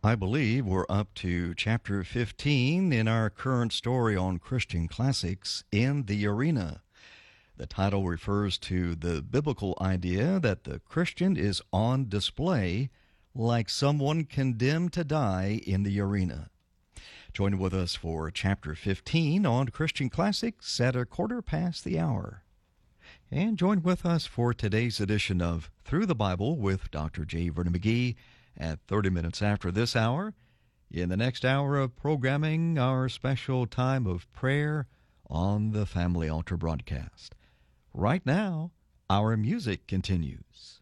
I believe we're up to chapter 15 in our current story on Christian classics, In the Arena. The title refers to the biblical idea that the Christian is on display like someone condemned to die in the arena. Join with us for chapter 15 on Christian classics at a quarter past the hour. And join with us for today's edition of Through the Bible with Dr. J. Vernon McGee at 30 minutes after this hour. In the next hour of programming, our special time of prayer on the Family Altar broadcast. Right now, our music continues.